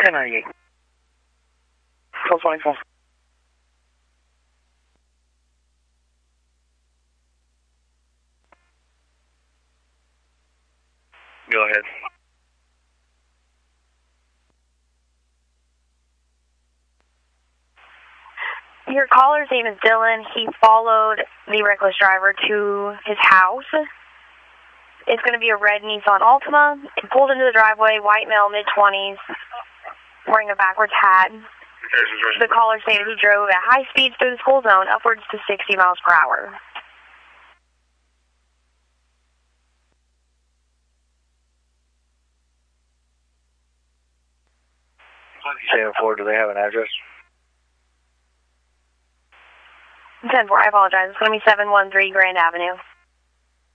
1098. 1224. Go ahead. Your caller's name is Dylan. He followed the reckless driver to his house. It's going to be a red Nissan Altima. He pulled into the driveway, white male, mid-20s, wearing a backwards hat. The caller stated he drove at high speeds through the school zone, upwards to 60 miles per hour. 10-4, do they have an address? 10-4, I apologize. It's going to be 713 Grand Avenue.